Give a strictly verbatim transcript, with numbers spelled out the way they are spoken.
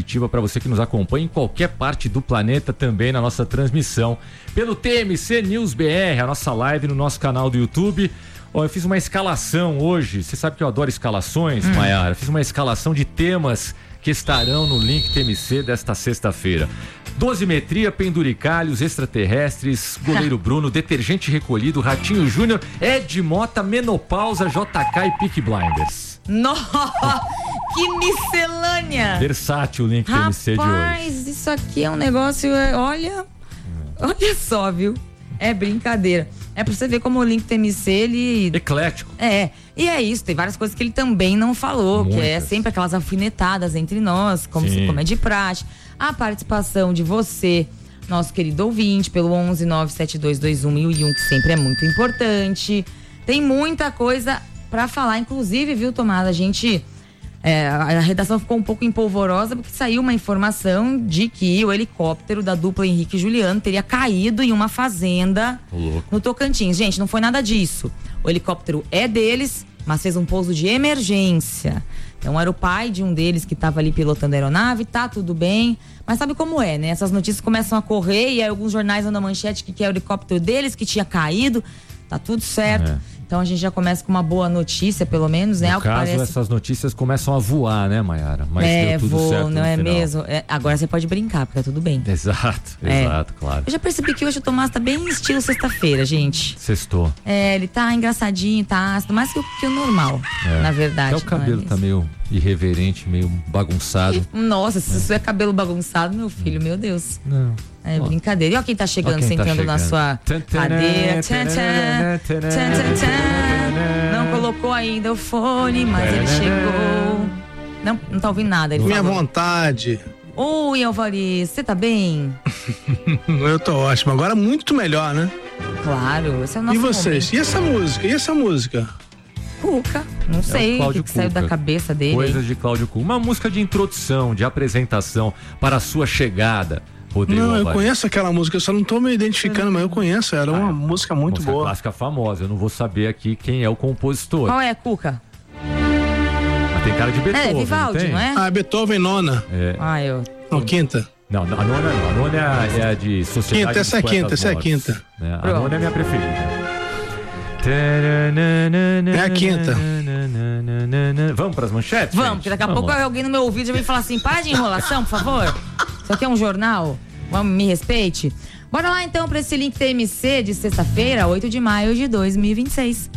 positiva para você que nos acompanha em qualquer parte do planeta, também na nossa transmissão pelo T M C News B R, a nossa live no nosso canal do YouTube. Ó, eu fiz uma escalação hoje, você sabe que eu adoro escalações, hum. Maiara, fiz uma escalação de temas que estarão no link T M C desta sexta-feira. Dosimetria, penduricalhos, extraterrestres, goleiro Bruno, detergente recolhido, Ratinho Júnior, Ed Mota, menopausa, J K e Peaky Blinders. Nossa, que miscelânea! Versátil o link T M C de hoje. Rapaz, isso aqui é um negócio, olha, olha só, viu? É brincadeira. É pra você ver como o link T M C, ele... eclético. É, e é isso, tem várias coisas que ele também não falou, Muitas. que é sempre aquelas alfinetadas entre nós, como, se, como é de praxe. A participação de você, nosso querido ouvinte, pelo onze nove sete dois dois um mil e um, que sempre é muito importante. Tem muita coisa pra falar, inclusive, viu, Tomás? A gente... É, a redação ficou um pouco empolvorosa porque saiu uma informação de que o helicóptero da dupla Henrique e Juliano teria caído em uma fazenda no Tocantins. Gente, não foi nada disso. O helicóptero é deles, mas fez um pouso de emergência. Então era o pai de um deles que estava ali pilotando a aeronave, tá tudo bem. Mas sabe como é, né? Essas notícias começam a correr e aí alguns jornais mandam manchete que, que é o helicóptero deles que tinha caído. Tá tudo certo. É. Então a gente já começa com uma boa notícia, pelo menos, né? No caso, parece... essas notícias começam a voar, né, Maiara? Mas é, deu tudo vou, certo não é final. mesmo? É, agora você pode brincar, porque tá tudo bem. Exato, é. exato, claro. Eu já percebi que hoje o Tomás tá bem estilo sexta-feira, gente. Sextou. É, ele tá engraçadinho, tá ácido, mais que o, que o normal, é. na verdade. Até o cabelo é tá meio irreverente, meio bagunçado. Nossa, se é. isso é cabelo bagunçado, meu filho, hum. meu Deus. Não. É ó. brincadeira. E ó quem tá chegando, quem sentando tá chegando. na sua cadeira. Tchan, tchan, tchan, tchan, tchan. Não colocou ainda o fone, mas ele chegou. Não, não tá ouvindo nada. Ele Minha falou. vontade. Oi, Alvaris, você tá bem? Eu tô ótimo. Agora muito melhor, né? Claro, esse é o nosso E vocês? momento. E essa música? E essa música? Cuca, não sei o que, que saiu da cabeça dele. Coisas hein? de Cláudio Cuca. Uma música de introdução, de apresentação para a sua chegada. Rodrigo não, eu Alvares. conheço aquela música, eu só não tô me identificando, mas eu conheço, era uma ah, música muito música boa. Clássica famosa, eu não vou saber aqui quem é o compositor. Qual é, Cuca? Mas tem cara de Beethoven, É, Vivaldi, não, não é? Ah, Beethoven nona. É. Ah, eu... Não, quinta. Não, a nona não, a nona é a, é a de Sociedade Quinta, essa é quinta, essa é a quinta. É, a nona é a minha preferida. É a quinta. Vamos pras manchetes? Vamos, gente? porque daqui a Vamos pouco lá. alguém no meu ouvido já vem falar assim, para de enrolação, por favor. Isso aqui é um jornal, vamos, me respeite. Bora lá então pra esse link T M C de sexta-feira, oito de maio de dois mil e vinte e seis.